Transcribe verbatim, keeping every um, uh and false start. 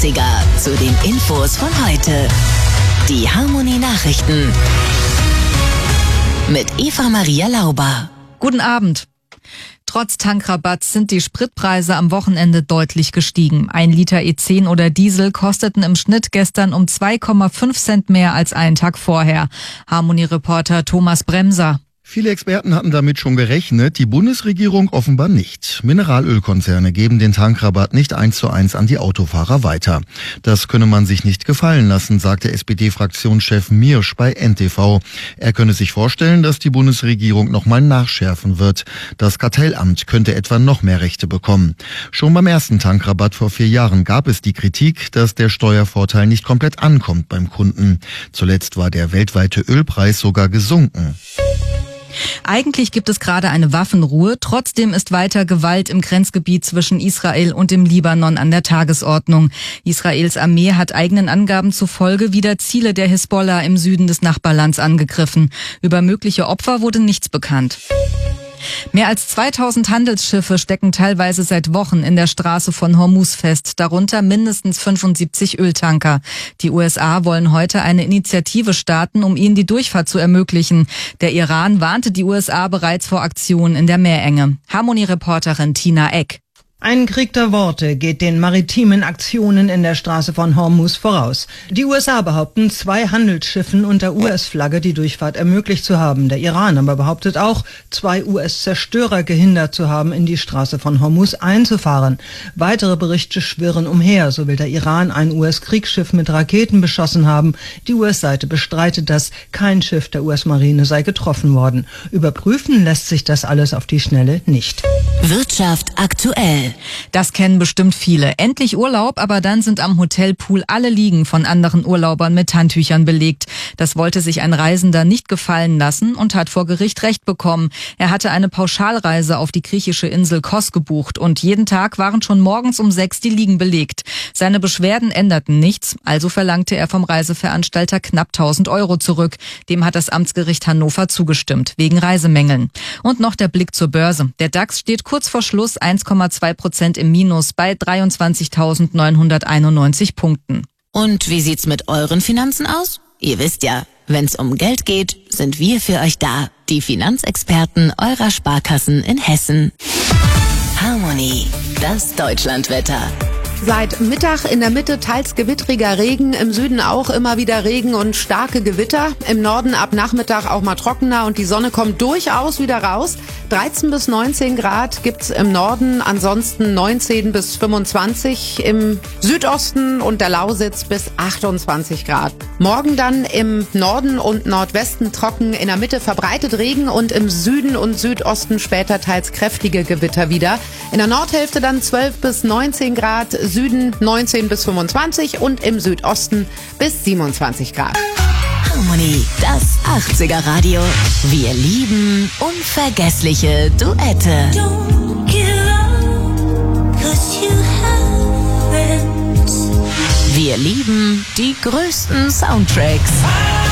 achtziger zu den Infos von heute. Die Harmonie Nachrichten mit Eva Maria Lauber. Guten Abend. Trotz Tankrabatts sind die Spritpreise am Wochenende deutlich gestiegen. Ein Liter E zehn oder Diesel kosteten im Schnitt gestern um zwei Komma fünf Cent mehr als einen Tag vorher. Harmonie-Reporter Thomas Bremser. Viele Experten hatten damit schon gerechnet, die Bundesregierung offenbar nicht. Mineralölkonzerne geben den Tankrabatt nicht eins zu eins an die Autofahrer weiter. Das könne man sich nicht gefallen lassen, sagte S P D-Fraktionschef Miersch bei N T V. Er könne sich vorstellen, dass die Bundesregierung nochmal nachschärfen wird. Das Kartellamt könnte etwa noch mehr Rechte bekommen. Schon beim ersten Tankrabatt vor vier Jahren gab es die Kritik, dass der Steuervorteil nicht komplett ankommt beim Kunden. Zuletzt war der weltweite Ölpreis sogar gesunken. Eigentlich gibt es gerade eine Waffenruhe, trotzdem ist weiter Gewalt im Grenzgebiet zwischen Israel und dem Libanon an der Tagesordnung. Israels Armee hat eigenen Angaben zufolge wieder Ziele der Hisbollah im Süden des Nachbarlands angegriffen. Über mögliche Opfer wurde nichts bekannt. Mehr als zweitausend Handelsschiffe stecken teilweise seit Wochen in der Straße von Hormuz fest, darunter mindestens fünfundsiebzig Öltanker. Die U S A wollen heute eine Initiative starten, um ihnen die Durchfahrt zu ermöglichen. Der Iran warnte die U S A bereits vor Aktionen in der Meerenge. Harmonie-Reporterin Tina Eck. Ein Krieg der Worte geht den maritimen Aktionen in der Straße von Hormuz voraus. Die U S A behaupten, zwei Handelsschiffen unter U S-Flagge die Durchfahrt ermöglicht zu haben. Der Iran aber behauptet auch, zwei U S-Zerstörer gehindert zu haben, in die Straße von Hormuz einzufahren. Weitere Berichte schwirren umher. So will der Iran ein U S-Kriegsschiff mit Raketen beschossen haben. Die U S-Seite bestreitet das. Kein Schiff der U S-Marine sei getroffen worden. Überprüfen lässt sich das alles auf die Schnelle nicht. Wirtschaft aktuell. Das kennen bestimmt viele. Endlich Urlaub, aber dann sind am Hotelpool alle Liegen von anderen Urlaubern mit Handtüchern belegt. Das wollte sich ein Reisender nicht gefallen lassen und hat vor Gericht Recht bekommen. Er hatte eine Pauschalreise auf die griechische Insel Kos gebucht und jeden Tag waren schon morgens um sechs die Liegen belegt. Seine Beschwerden änderten nichts, also verlangte er vom Reiseveranstalter knapp tausend Euro zurück. Dem hat das Amtsgericht Hannover zugestimmt, wegen Reisemängeln. Und noch der Blick zur Börse. Der DAX steht kurz vor Schluss eins Komma zwei Prozent im Minus bei dreiundzwanzigtausendneunhunderteinundneunzig Punkten. Und wie sieht's mit euren Finanzen aus? Ihr wisst ja, wenn's um Geld geht, sind wir für euch da. Die Finanzexperten eurer Sparkassen in Hessen. Harmonie, das Deutschlandwetter. Seit Mittag in der Mitte teils gewittriger Regen, im Süden auch immer wieder Regen und starke Gewitter. Im Norden ab Nachmittag auch mal trockener und die Sonne kommt durchaus wieder raus. dreizehn bis neunzehn Grad gibt's im Norden, ansonsten neunzehn bis fünfundzwanzig, im Südosten und der Lausitz bis achtundzwanzig Grad. Morgen dann im Norden und Nordwesten trocken, in der Mitte verbreitet Regen und im Süden und Südosten später teils kräftige Gewitter wieder. In der Nordhälfte dann zwölf bis neunzehn Grad, Süden neunzehn bis fünfundzwanzig und im Südosten bis siebenundzwanzig Grad. Harmonie, das achtziger Radio. Wir lieben unvergessliche Duette. Don't give up, 'cause you have friends. Wir lieben die größten Soundtracks.